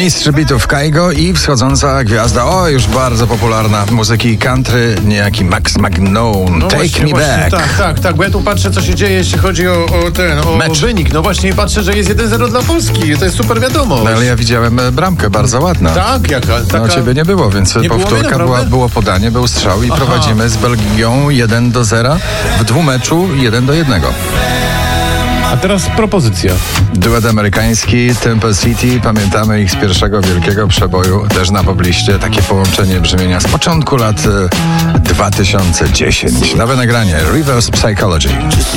Mistrz bitów Kygo i wschodząca gwiazda, już bardzo popularna muzyki country, niejaki Max Magnone, Take Me Back. Tak, bo ja tu patrzę, co się dzieje, jeśli chodzi o wynik. No właśnie, patrzę, że jest 1-0 dla Polski, to jest super wiadomość. No ale ja widziałem bramkę, bardzo ładna. Tak, jaka? No ciebie nie było, więc nie powtórka było podanie, był strzał i prowadzimy z Belgią 1-0, w dwumeczu 1-1. A teraz propozycja. Duet amerykański Temple City, pamiętamy ich z pierwszego wielkiego przeboju, też na pobliście, takie połączenie brzmienia z początku lat 2010. Nowe nagranie, Reverse Psychology.